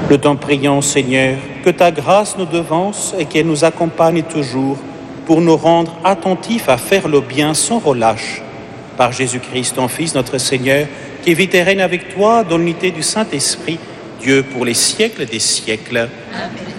Nous t'en prions, Seigneur, que ta grâce nous devance et qu'elle nous accompagne toujours pour nous rendre attentifs à faire le bien sans relâche. Par Jésus-Christ, ton Fils, notre Seigneur, qui vit et règne avec toi dans l'unité du Saint-Esprit, Dieu pour les siècles des siècles. Amen.